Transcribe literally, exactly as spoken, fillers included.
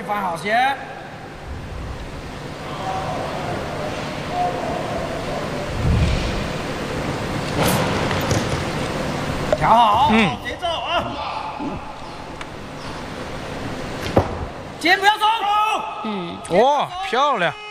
放好线。调好，嗯，节奏啊。肩不要松。 嗯，哇，漂亮。